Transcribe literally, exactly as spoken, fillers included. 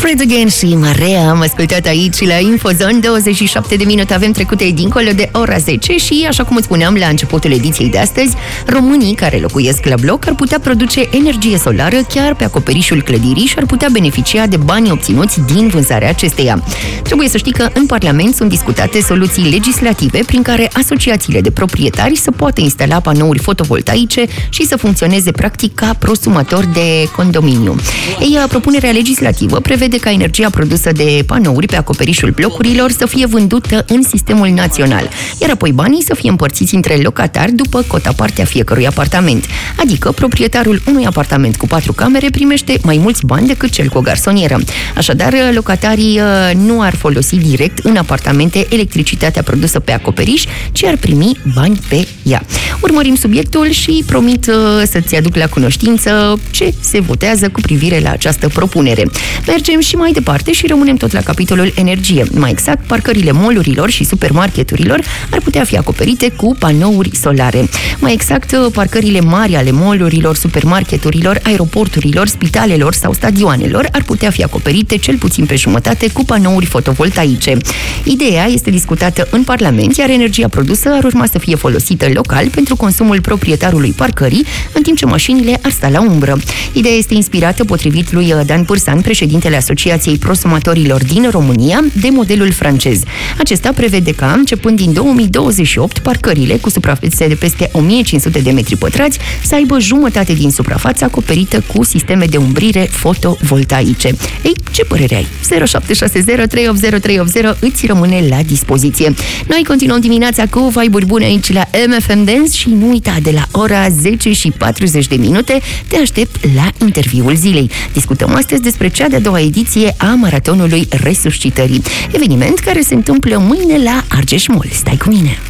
Fred Again și Marea am ascultat aici la Infozone. Douăzeci și șapte de minute avem trecute dincolo de ora zece și, așa cum îți spuneam la începutul ediției de astăzi, românii care locuiesc la bloc ar putea produce energie solară chiar pe acoperișul clădirii și ar putea beneficia de bani obținuți din vânzarea acesteia. Trebuie să știi că în Parlament sunt discutate soluții legislative prin care asociațiile de proprietari să poată instala panouri fotovoltaice și să funcționeze practic ca prosumator de condominiu. Ei, propunerea legislativă prevede ca energia produsă de panouri pe acoperișul blocurilor să fie vândută în sistemul național, iar apoi banii să fie împărțiți între locatari după cota parte a fiecărui apartament. Adică proprietarul unui apartament cu patru camere primește mai mulți bani decât cel cu o garsonieră. Așadar, locatarii nu ar folosi direct în apartamente electricitatea produsă pe acoperiș, ci ar primi bani pe ea. Urmărim subiectul și promit să-ți aduc la cunoștință ce se votează cu privire la această propunere. Mergem și mai departe și rămânem tot la capitolul energie. Mai exact, parcările mall-urilor și supermarketurilor ar putea fi acoperite cu panouri solare. Mai exact, parcările mari ale mall-urilor, supermarketurilor, aeroporturilor, spitalelor sau stadioanelor ar putea fi acoperite cel puțin pe jumătate cu panouri fotovoltaice. Ideea este discutată în Parlament, iar energia produsă ar urma să fie folosită local pentru consumul proprietarului parcării, în timp ce mașinile ar sta la umbră. Ideea este inspirată, potrivit lui Dan Pârsan, președintele Asociației Prosumatorilor din România, de modelul francez. Acesta prevede ca, începând din două mii douăzeci și opt, parcările cu suprafețe de peste o mie cinci sute de metri pătrați să aibă jumătate din suprafață acoperită cu sisteme de umbrire fotovoltaice. Ei, ce părere ai? zero șapte șase zero trei opt zero trei opt zero îți rămâne la dispoziție. Noi continuăm dimineața cu vibe-uri bune aici la M F M Dance și nu uita, de la ora zece și patruzeci de minute te aștept la interviul zilei. Discutăm astăzi despre cea de-a doua ediție a Maratonului Resuscitării, eveniment care se întâmplă mâine la Argeș Mall. Stai cu mine!